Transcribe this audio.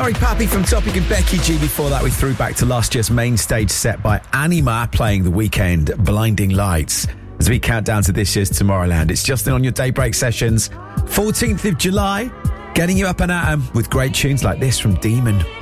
Sorry Pappy from Topic and Becky G. Before that, we threw back to last year's main stage set by Anima playing The Weeknd, Blinding Lights, as we count down to this year's Tomorrowland. It's Justin on your Daybreak Sessions, 14th of July, getting you up and at 'em with great tunes like this from Demon.